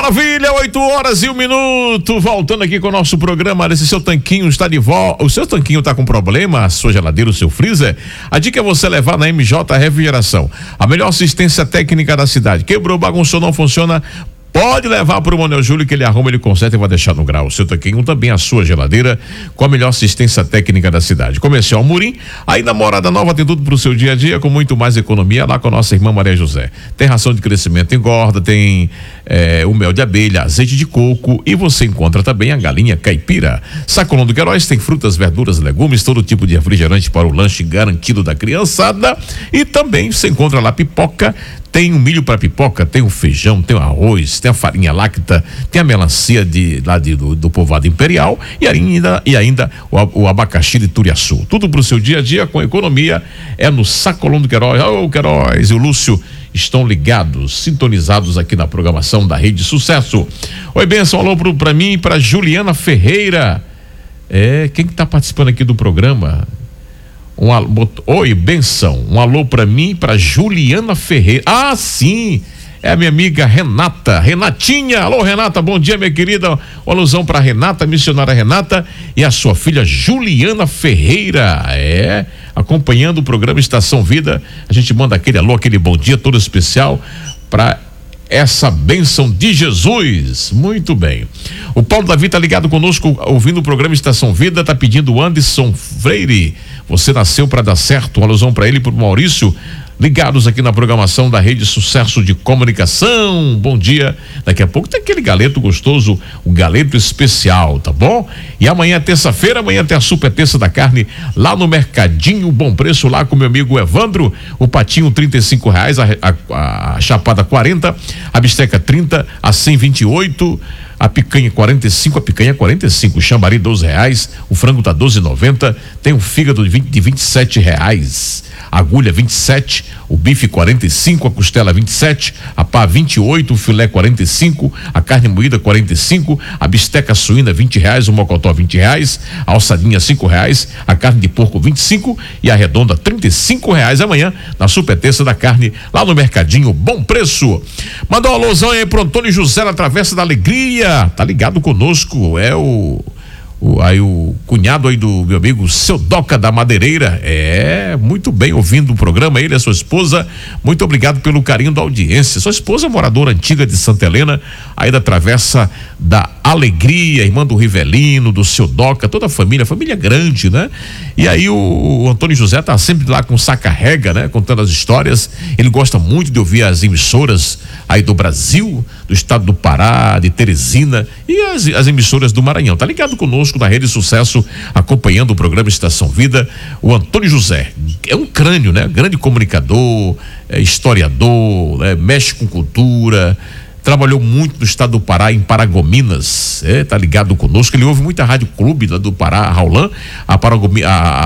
Maravilha, 8h01, voltando aqui com o nosso programa. Esse seu tanquinho está de volta. O seu tanquinho está com problema, a sua geladeira, o seu freezer? A dica é você levar na MJ Refrigeração, a melhor assistência técnica da cidade. Quebrou, bagunçou, não funciona, pode levar para o Manuel Júlio que ele arruma, ele conserta e vai deixar no grau. O seu tanquinho também, a sua geladeira, com a melhor assistência técnica da cidade. Comercial Murim, aí na Morada Nova tem tudo para o seu dia a dia, com muito mais economia, lá com a nossa irmã Maria José. Tem ração de crescimento engorda, tem o mel de abelha, azeite de coco, e você encontra também a galinha caipira. Sacolão do Queiroz tem frutas, verduras, legumes, todo tipo de refrigerante para o lanche garantido da criançada, e também você encontra lá pipoca. Tem o milho para pipoca, tem o feijão, tem o arroz, tem a farinha láctea, tem a melancia do povoado imperial e ainda o abacaxi de Turiaçu. Tudo para o seu dia a dia com economia é no Sacolão do Queiroz. O Queiroz e o Lúcio estão ligados, sintonizados aqui na programação da Rede Sucesso. Oi, benção, alô para mim e para Juliana Ferreira. Quem que tá participando aqui do programa? Oi, benção, um alô pra mim e pra Juliana Ferreira. Ah, sim, é a minha amiga Renatinha. Alô, Renata, bom dia, minha querida. Uma alusão pra Renata, missionária Renata e a sua filha Juliana Ferreira. Acompanhando o programa Estação Vida, a gente manda aquele alô, aquele bom dia todo especial pra essa bênção de Jesus. Muito bem. O Paulo Davi tá ligado conosco, ouvindo o programa Estação Vida, tá pedindo Anderson Freire. Você nasceu para dar certo. Uma alusão para ele e pro Maurício, ligados aqui na programação da Rede Sucesso de Comunicação. Bom dia. Daqui a pouco tem aquele galeto gostoso, o galeto especial, tá bom? E amanhã, terça-feira, amanhã tem a super terça da carne lá no Mercadinho Bom Preço, lá com meu amigo Evandro. O patinho R$35, a chapada 40, a bisteca 30, a 128, a picanha 45, o chambari R$12, o frango tá R$12,90, tem um fígado de R$27, a agulha 27, o bife 45, a costela 27, a pá 28, o filé 45, a carne moída 45, a bisteca suína R$20, o mocotó R$20, a alçadinha R$5, a carne de porco 25 e a redonda R$35 amanhã na super terça da carne lá no Mercadinho Bom Preço. Mandou uma alusão aí pro Antônio José na Travessa da Alegria, tá ligado conosco, o cunhado aí do meu amigo Seu Doca da Madeireira, muito bem ouvindo o programa, ele e a sua esposa, muito obrigado pelo carinho da audiência. Sua esposa é moradora antiga de Santa Helena, aí da Travessa da Alegria, irmã do Rivelino, do Seu Doca, toda a família grande, né? E aí o Antônio José tá sempre lá com saca-rega, né? Contando as histórias, ele gosta muito de ouvir as emissoras aí do Brasil, do estado do Pará, de Teresina e as emissoras do Maranhão. Tá ligado conosco na Rede Sucesso, acompanhando o programa Estação Vida. O Antônio José é um crânio, né? Grande comunicador, historiador, mexe com cultura, trabalhou muito no estado do Pará, em Paragominas, tá ligado conosco. Ele ouve muita Rádio Clube lá do Pará, Raulan,